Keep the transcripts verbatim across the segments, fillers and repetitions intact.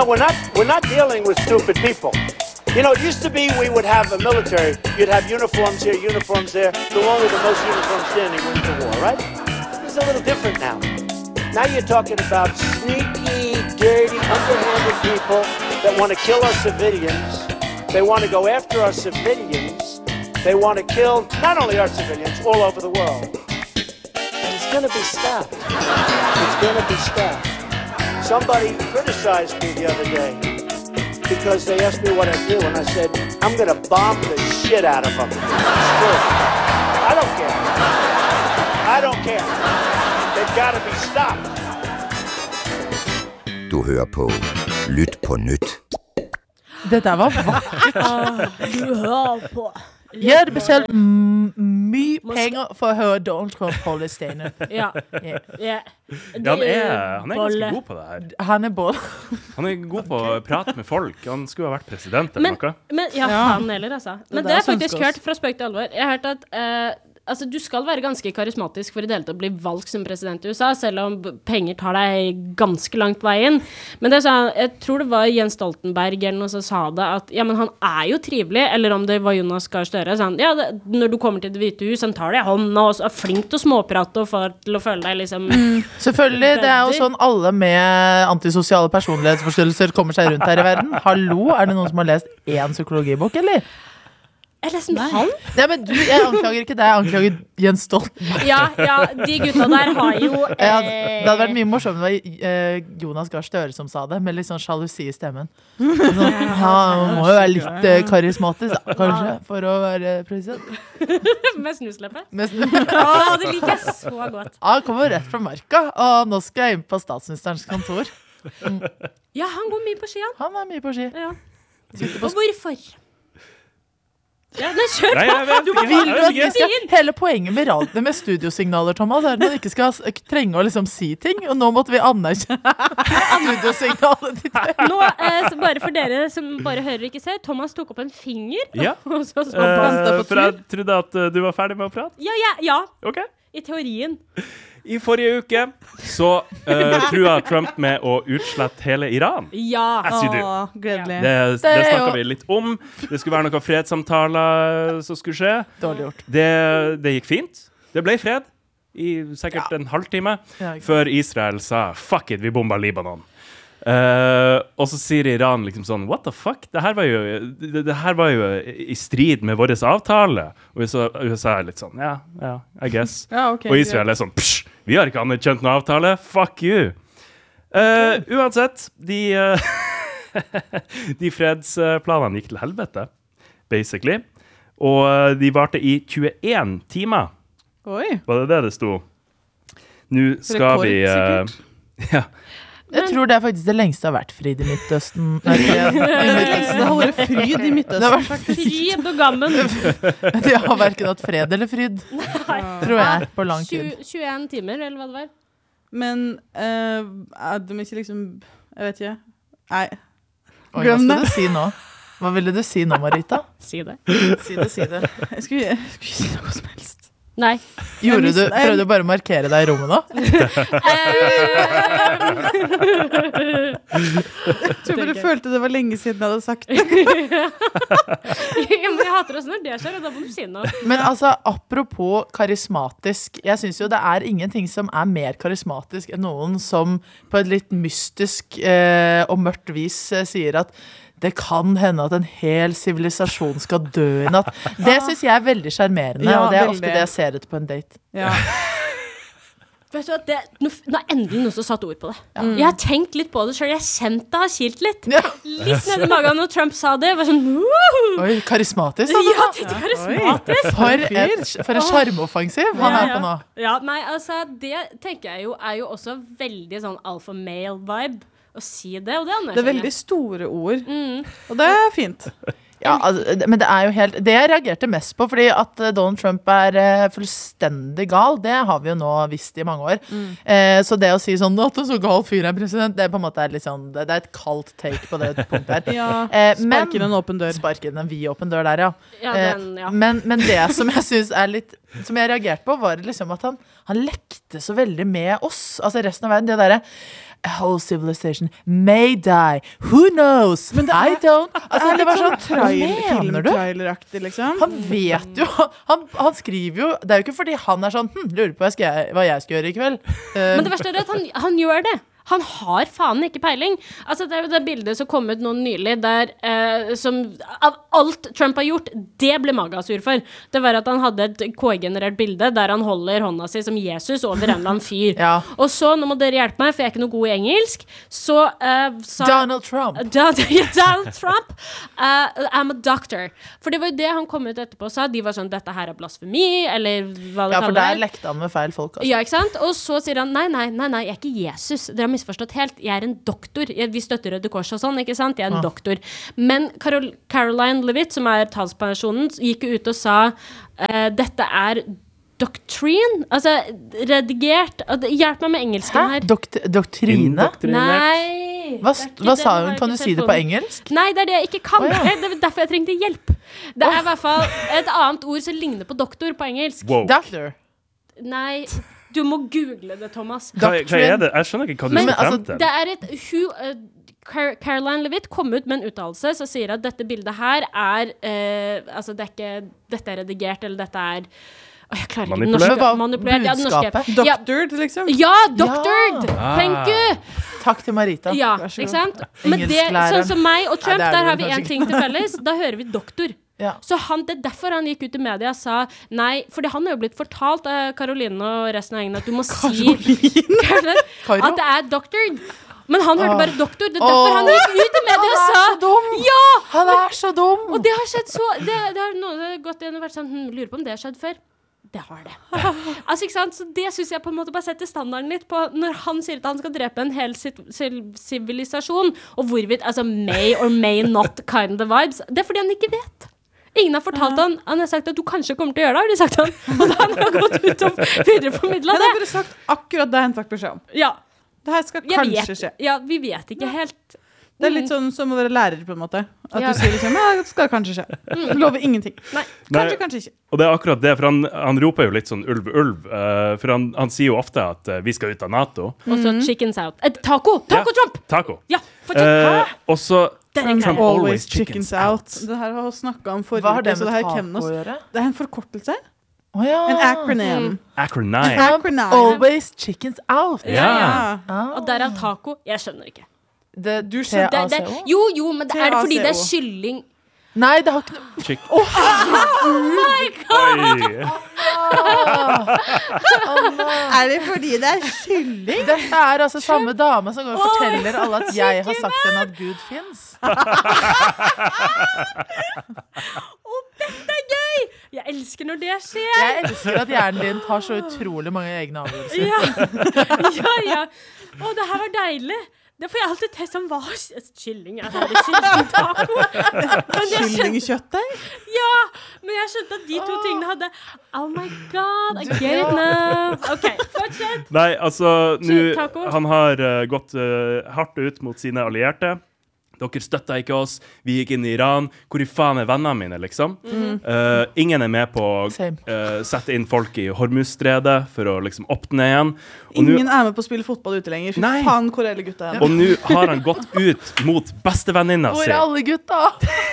know, we're not, we're not dealing with stupid people. You know, it used to be we would have a military, you'd have uniforms here, uniforms there, the one with the most uniforms standing wins the war, right? It's a little different now. Now you're talking about sneaky, dirty, underhanded people that want to kill our civilians. They want to go after our civilians. They want to kill not only our civilians, all over the world. And it's going to be stopped. It's going to be stopped. Somebody criticized me the other day because they asked me what I do, and I said, I'm going to bomb the shit out of them. It's true. I don't care. I don't care. They've got to be stopped. Du hører på Lyt på nytt. Dette var vakkert. Du hører på. Ja, det betaler mye penger for å høre Donald Trump holde stand-up. Ja. Ja. Ja. Ja, han er, han er ganske god på det her. Han er boll. Han er god på å prate med folk. Han skulle ha vært president eller Men, noe. men ja, Ja. faen heller, altså. Men Det det der har jeg faktisk synes hørt fra spøk til alvor. Jeg har hørt at eh, altså, du skal være ganske karismatisk for i det hele tatt å bli valgt som president i U S A, selv om b- penger tar deg ganske langt veien. Men det er sånn, jeg tror det var Jens Stoltenberg eller noe som sa det, at ja, men han er jo trivelig, eller om det var Jonas Gahr Støre, sånn, ja, det, når du kommer til det hvite hus, han tar deg i hånda og er flink til å småprate og får til å føle deg liksom... Selvfølgelig, det er jo sånn alle med antisosiale personlighetsforstyrrelser kommer seg rundt her i verden. Hallo, er det noen som har lest en psykologibok, eller? Er det sånn han? Nei, men du, jeg anklager ikke deg, jeg anklager Jens Stoltenberg. Ja, ja, de gutta der har jo... Ja, det hadde vært Eh, mye morsomt om det var eh, Jonas Gahr Støre som sa det, med litt sånn sjalusi i stemmen. Sånn, ja, han må jo være litt eh, karismatisk, da, kanskje, for å være president. med snusleppe. Men Åh, det liker jeg så godt. han kommer rett fra marka, og nå skal jeg inn på statsministerens kontor. Ja, han går mye på ski, han. Han er mye på ski. Ja. Sitter på Og hvorfor? Ja, nei, kjør Nei, jeg vet ikke. Vil Jeg du vet at vi ikke. skal, hele poenget med radio med studiosignaler, Thomas, er at man ikke skal s- trenge å liksom si ting, og nå måtte vi anerkjenne studiosignalet ditt. Nå, eh, så bare for dere som bare hører og ikke ser, Thomas tok opp en finger. Ja. Og så, så, Eh, for jeg trodde at eh, du var ferdig med å prate. ja, ja, ja, Ok. i teorien. I forrige uke så uh, trua Trump med å utslette hele Iran. Ja. Jeg sier du. Åh, gledelig. Det, det Det er snakket jo- vi litt om. Det skulle være noen fredssamtaler som skulle skje. Dårlig gjort. Det, det gikk fint. Det ble fred i sikkert en halvtime Ja, ikke sant. før Israel sa fuck it, vi bomba Libanon. Eh, og så sier Iran liksom sånn what the fuck? Det her var jo, det, det her var jo i strid med vår avtale. Og så U S A er litt sånn ja, ja, I guess. Ja, ok, og Israel er sånn psj, vi har ikke anerkjent noen avtale. Fuck you. Eh, uansett, de eh, de fredsplanene gikk til helvete, basically. Og eh, de varte i tjueen timer. Oi. Var det det det sto? Nå skal Rekord, vi eh, ja. Jeg tror det er faktisk det lengste har vært frid i Midtøsten. Nei, i Midtøsten. Det holder fryd i Midtøsten. Det har vært Fryd og gammen. De har hverken hatt fred eller fryd, tror jeg, på lang tid. tjue, tjueen timer, eller hva det var. Men uh, er de ikke liksom Jeg vet ikke. Nei. Oi, hva Glem skal det. du si nå? Hva ville du si nå, Marita? Si det. Si det, si det. Jeg skulle, jeg skulle ikke si noe som helst. Nei. Gjorde Jeg du, mis- prøvde du bare å markere deg i rommet nå? Jeg tror bare jeg følte det var lenge siden jeg hadde sagt det. Ja, men jeg hater også når det skjer, og da må du si noe. Men altså, apropos karismatisk, jeg synes jo det er ingenting som er mer karismatisk enn noen som på et litt mystisk eh, og mørkt vis eh, sier at det kan hende at en hel sivilisasjon skal dø i natt. Det synes jeg er veldig charmerende, Ja, og det er veldig. ofte det jeg ser etter på en date. Ja. Vet du hva, det, nå, nå er endelig noen som satt ord på det. Jeg har tenkt litt på det selv, jeg har kjent det har kilt litt. Ja. Litt nede i magen når Trump sa det, var sånn, woohoo! Oi, karismatisk, altså. Ja, det er karismatisk. For, et, for en sjarmoffensiv han er på nå. Ja, nei, altså, det tenker jeg jo er jo også veldig sånn alpha male vibe å si det, og det Det er anerkjenner veldig jeg. store ord. Mm. Og det er fint. Ja, altså, det- men det er jo helt det jeg reagerte mest på, fordi at eh, Donald Trump er eh, fullstendig gal, det har vi jo nå visst i mange år. Eh, så det å si sånn at en så gal fyr er president, det er på en måte er litt sånn, det, det er et kaldt take på det punktet her. Ja. Eh, men- Spark inn en åpen dør. Spark inn en vid åpen dør der, ja. Ja, den, ja. Eh, men, men det som jeg synes er litt som jeg reagerte på, var liksom at han, han lekte så veldig med oss, altså resten av verden. Det derre a whole civilization may die. Who knows? Men det I er- don't. Det Altså, er det litt var sånn sånn, hva trail, mener du? filmtraileraktig, liksom. Han vet jo, han, han skriver jo, det er jo ikke fordi han er sånn, hm, lurer på hva jeg skal, hva jeg skal gjøre i kveld. Uh, Men det verste er at han, han gjør det. Han har faen ikke peiling. Altså, det er jo det bildet som kom ut nå nylig, der eh, som av alt Trump har gjort, det ble Maga sur for. Det var at han hadde et K I-generert bilde der han holder hånda si som Jesus over en eller annen fyr. Ja. Og så, nå må dere hjelpe meg, for jeg er ikke noe god i engelsk, så eh, sa Donald Trump. Donald, Donald Trump uh, I'm a doctor. For det var jo det han kom ut etterpå og sa. De var sånn, dette her er blasfemi, eller hva det Ja, for kaller der det. lekte han med feil folk. Altså. Ja, ikke sant? Og så sier han, nei, nei, nei, nei, jeg er ikke Jesus. Dere har misforstått helt. Jeg er en doktor. Jeg, vi støtter Røde Kors og sånn, ikke sant? Jeg er en Ja. doktor. Men Carol, Caroline Levitt, som er talspersonen, gikk jo ut og sa, eh, dette er doctrine, altså redigert. Hjelp meg med engelsken Hæ? her. Dokt doktrine? Indoktrinert. Nei. Hva, det er ikke hva det, sa nå har hun? jeg Kan ikke du si det på telefonen. engelsk? Nei, det er det jeg ikke kan. Å, ja. Det er derfor jeg trengte hjelp. Det er i hvert fall et annet ord som ligner på doktor på engelsk. Wow. Doctor. Nei, du må google det, Thomas. Hva, hva er det? Jeg skjønner ikke hva du Men, skal frem altså, til. Det er et hun, uh, Car Caroline Levitt kom ut med en uttalelse som sier at dette bildet her er uh, altså det er ikke, dette er redigert, eller dette er Åh, jeg klarer ikke den Manipulert. norske. Men hva- Manipulert. Ja, den norske. budskapet? Ja, Doctored, liksom. ja, doctored! Ah. Thank you! Takk til Marita. Ja, Vær så ikke god. sant? Men det, Engelsklæreren. sånn som meg og Trump, Nei, det er der det har vi kanskje én ikke. ting til felles. Da hører vi doktor. Ja. Så han, det er derfor han gikk ut i media og sa nei, fordi han har jo blitt fortalt av Caroline og resten av gjengen at du må si Caroline, Karo? at det er doctored. Men han hørte Åh. bare doktor. Det er derfor Åh. han gikk ut i media og Han er sa så dum! ja! Han er så dum! Og det har skjedd så Det, det har noen gått inn og vært sånn hm, lurer på om det har skjedd før. Det har det. Altså, ikke sant? Så det synes jeg på en måte bare setter standarden litt på når han sier at han skal drepe en hel sit- sil- sivilisasjon, og hvorvidt altså may or may not kind of vibes. Det er fordi han ikke vet. Ingen har fortalt han Han har sagt at du kanskje kommer til å gjøre det, har de sagt han. Og da har han gått ut og videreformidlet Han har det. bare sagt akkurat det han fikk beskjed om. Ja, Det her skal jeg kanskje vet, skje. ja, vi vet ikke helt. Det er litt sånn som å være lærer, på en måte. At Ja. du sier liksom, ja, det skal kanskje skje. Du lover ingenting. Nei. Kanskje, Nei. kanskje ikke. Og det er akkurat det, for han, han roper jo litt sånn ulv, ulv. eh, for han, han sier jo ofte at eh, vi skal ut av NATO. Og så chickens out. Eh, taco! Taco Ja. Trump! Taco. Ja, fortsett. Eh, og så Det er en Trump greie. always chickens out. Det her har vi snakket om forrige Hva har det uke, så med det her taco kan oss. å gjøre? Det er en forkortelse. Å ja. En acronym. Acronine. Acronym. Always chickens out. Ja. Ja. Ah. Og derav taco. Jeg skjønner ikke. Det, Du T skjønner- A Det, C det, O? jo, jo, men det er det fordi det er T A C O. kylling. Nei, det har ikke noe Chick. Oh Oi. Er det fordi det er kylling? Dette er altså samme dame som går og forteller alle at jeg har sagt henne at Gud fins. Det er gøy! Jeg elsker når det skjer. Jeg elsker at hjernen din tar så utrolig mange egne avgjørelser. Ja, ja, ja. Å, det her var deilig. Det får jeg alltid teste om hva kylling er. Det er kyllingtaco. Men jeg skjønte, Kyllingkjøttdeig? ja, men jeg skjønte at de to tingene hadde Oh my god, I get it now. OK, fortsett. Nei, altså nå, Taco. Han har eh, gått eh, hardt ut mot sine allierte. Dere støtta ikke oss. Vi gikk inn i Iran. Hvor i faen er vennene mine, liksom? Eh, ingen er med på å Same. eh, sette inn folk i Hormuzstredet for å liksom åpne igjen. Og nå- Ingen er med på å spille fotball ute lenger. Fy Nei. faen, hvor er alle gutta hen? Og nå har han gått ut mot bestevenninna Hvor si. er alle gutta?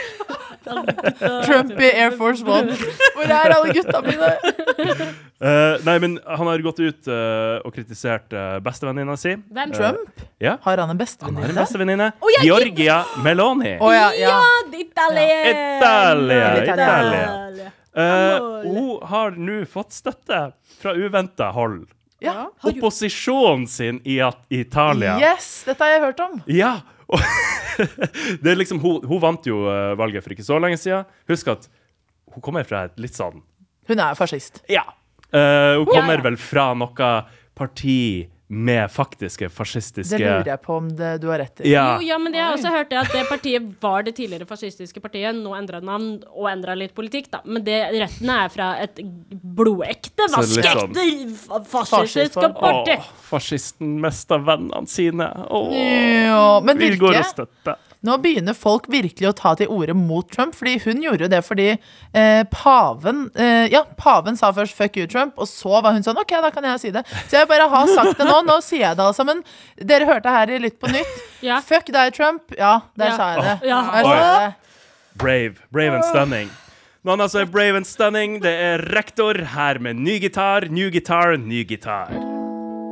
Trump i Air Force One. Hvor er alle gutta mine? Eh, nei, men han har gått ut eh, og kritisert uh, bestevenninna si. Hvem? Trump? Ja, Har han en han har en bestevenninne? bestevenninne. Å, ja, Georgia Meloni. Å ja, ja. Italia. Italia, Italia. Italia. Eh, hun har nå fått støtte fra uventa hold. Ja. Opposisjonen sin i at- Italia. Yes, dette har jeg hørt om. Ja! Og det er liksom, hun, hun vant jo eh, valget for ikke så lenge siden. Husk at hun kommer fra et litt sånn Hun er fascist. Ja. Eh, hun kommer Ja, ja. vel fra noe parti med faktiske fascistiske Det lurer jeg på om det, du har rett i. Ja. Jo, ja, men det har jeg også hørt det at det partiet var det tidligere fascistiske partiet. Nå endret navn og endret litt politikk, da. Men det rettene er fra et blodekte, Så litt sånn- vaskeekte fa- fascistiske Fascist, parti. Åh, fascisten mista vennene sine. Åh, Ja, men vi går Virke, og støtter. nå begynner folk virkelig å ta til orde mot Trump, fordi hun gjorde jo det fordi eh, paven, eh, ja, paven sa først fuck you Trump, og så var hun sånn, ok, da kan jeg si det. Så jeg bare har sagt det nå, nå sier jeg det altså, men dere hørte her i Lytt på nytt. Ja. Fuck deg Trump, ja, der Ja. sa jeg det. Ja. Der sa jeg det. Brave. Brave and stunning. Noen altså er brave and stunning. Det er rektor her med ny gitar, ny gitar, ny gitar.